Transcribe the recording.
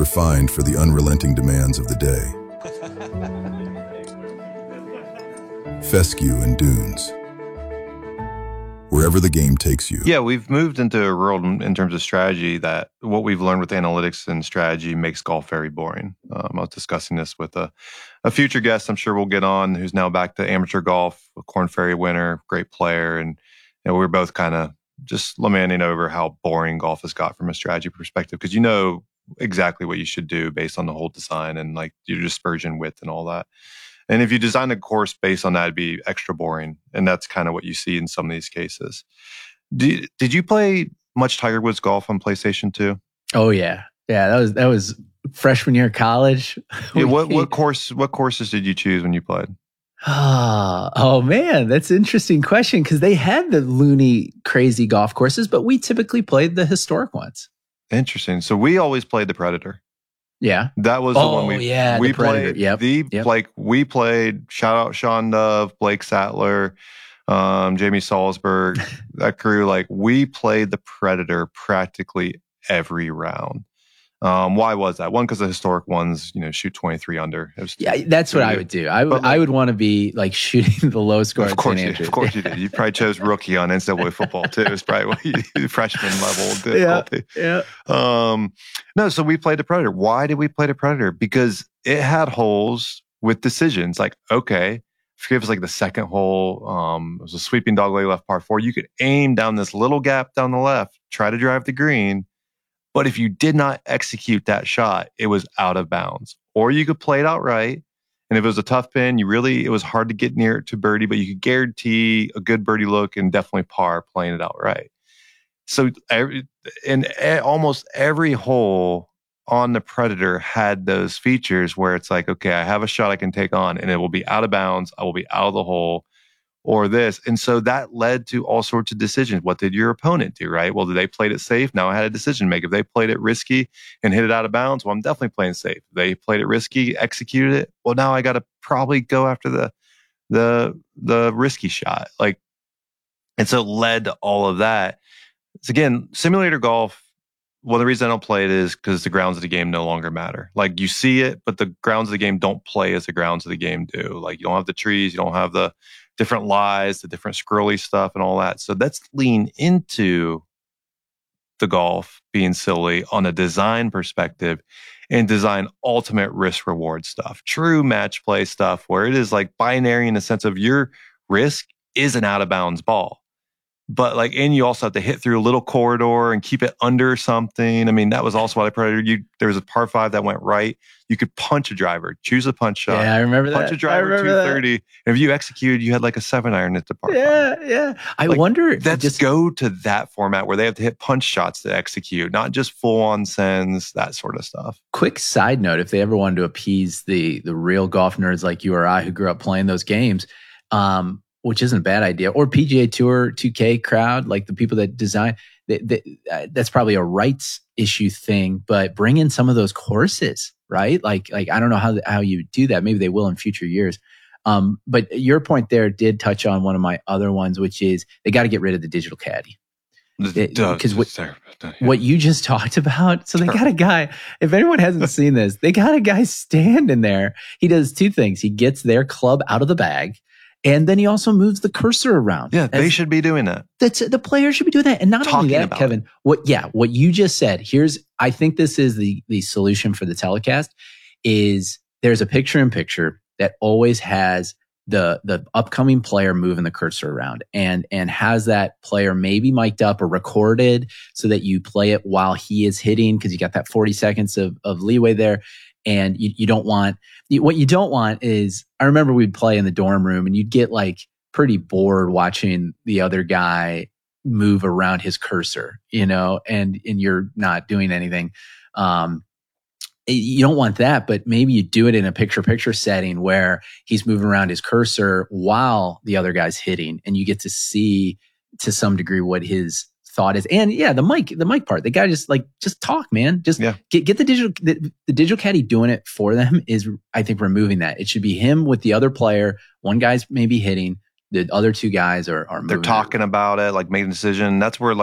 refined for the unrelenting demands of the day. Fescue and Dunes. Wherever the game takes you. Yeah, we've moved into a world in terms of strategy that what we've learned with analytics and strategy makes golf very boring. I was discussing this with a future guest I'm sure we'll get on, who's now back to amateur golf, a Korn Ferry winner, great player. And we're both kind of just lamenting over how boring golf has got from a strategy perspective, because you know exactly what you should do based on the hole design and like your dispersion width and all that. And if you design a course based on that, it'd be extra boring. And that's kind of what you see in some of these cases. Did you play much Tiger Woods golf on PlayStation 2? Oh, yeah. Yeah, that was freshman year of college. Yeah, what courses did you choose when you played? Oh, man, that's an interesting question, because they had the loony, crazy golf courses, but we typically played the historic ones. Interesting. So we always played the Predator. Yeah. That was the one we played. Yep. Like we played, shout out Sean Dove, Blake Sattler, Jamie Salzberg, that crew. Like we played the Predator practically every round. Why was that? One, because the historic ones, shoot 23 under. That's what I would do. I would want to be like shooting the low score. Of course you did. You probably chose rookie on NCAA football too. It's probably what you do, freshman level difficulty. Yeah. No, so we played the Predator. Why did we play the Predator? Because it had holes with decisions. Like, okay, forget if it's like the second hole. It was a sweeping dogleg left par 4. You could aim down this little gap down the left, try to drive the green. But if you did not execute that shot, it was out of bounds. Or you could play it outright. And if it was a tough pin, it was hard to get near it to birdie, but you could guarantee a good birdie look and definitely par playing it outright. So almost every hole on the Predator had those features where it's like, okay, I have a shot I can take on and it will be out of bounds. I will be out of the hole. Or this. And so that led to all sorts of decisions. What did your opponent do, right? Well, did they play it safe? Now I had a decision to make. If they played it risky and hit it out of bounds, well, I'm definitely playing safe. If they played it risky, executed it, well, now I got to probably go after the risky shot. And so it led to all of that. So again, simulator golf, well, the reason I don't play it is because the grounds of the game no longer matter. Like you see it, but the grounds of the game don't play as the grounds of the game do. Like you don't have the trees, you don't have the different lies, the different scrolly stuff and all that. So let's lean into the golf being silly on a design perspective and design ultimate risk reward stuff, true match play stuff where it is like binary in the sense of your risk is an out of bounds ball. But and you also have to hit through a little corridor and keep it under something. I mean, that was also why I Predator. There was a par 5 that went right. You could punch a driver, choose a punch shot. Yeah, I remember that. Punch a driver 230. And if you executed, you had like a 7-iron at the par 5. Yeah. I wonder. Let's go to that format where they have to hit punch shots to execute, not just full on sends, that sort of stuff. Quick side note: if they ever wanted to appease the real golf nerds like you or I who grew up playing those games, which isn't a bad idea, or PGA Tour 2K crowd, like the people that design, that's probably a rights issue thing, but bring in some of those courses, right? Like I don't know how you do that. Maybe they will in future years. But your point there did touch on one of my other ones, which is they got to get rid of the digital caddy. Because what you just talked about, so they got a guy, if anyone hasn't seen this, they got a guy standing there. He does two things. He gets their club out of the bag, and then he also moves the cursor around. Yeah, they should be doing that. The players should be doing that. And not only that, Kevin, what you just said, I think this is the solution for the telecast, is there's a picture-in-picture that always has the upcoming player moving the cursor around and has that player maybe mic'd up or recorded so that you play it while he is hitting, because you got that 40 seconds of leeway there. And you don't want, what you don't want is, I remember we'd play in the dorm room and you'd get like pretty bored watching the other guy move around his cursor, and you're not doing anything. You don't want that, but maybe you do it in a picture-picture setting where he's moving around his cursor while the other guy's hitting, and you get to see to some degree what his thought is. And yeah, the mic part, the guy just talk, man. Just get the digital caddy doing it for them is, I think, removing that. It should be him with the other player. One guy's maybe hitting, the other two guys are moving. They're talking about it, like making a decision. That's where